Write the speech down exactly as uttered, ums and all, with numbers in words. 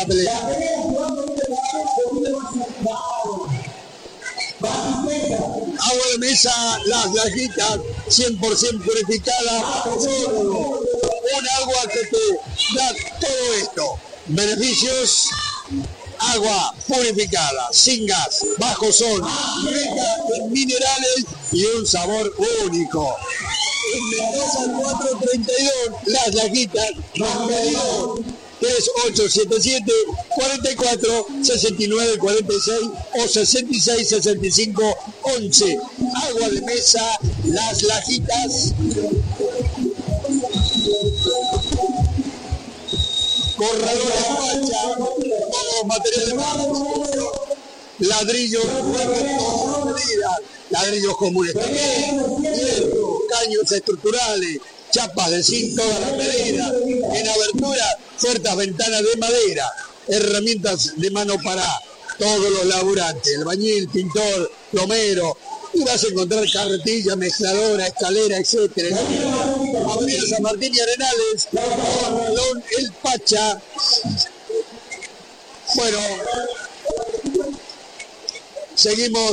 la pelea. Agua de mesa, las lajitas, cien por ciento purificada, un agua que te da todo esto. Beneficios: agua purificada, sin gas, bajo sol, rica en minerales y un sabor único. En Mendoza cuatrocientos treinta y dos, las lajitas, más pedido tres ocho siete siete, cuatro cuatro, seis nueve cuatro seis o sesenta y seis sesenta y cinco once. Agua de mesa, las lajitas. Corredora facha, todos materiales básicos, ladrillos, ladrillos comunes también, hierro, caños estructurales, chapas de zinc, todas las medidas, en abertura, puertas, ventanas de madera, herramientas de mano para todos los laburantes, albañil, pintor, plomero, y vas a encontrar carretilla, mezcladora, escalera, etcétera. Avenida San Martín y Arenales, Corralón, El Pacha. Bueno, seguimos.